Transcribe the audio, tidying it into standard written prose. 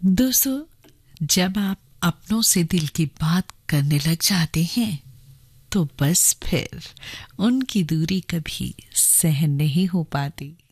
दोस्तों, जब आप अपनों से दिल की बात करने लग जाते हैं तो बस फिर उनकी दूरी कभी सहन नहीं हो पाती।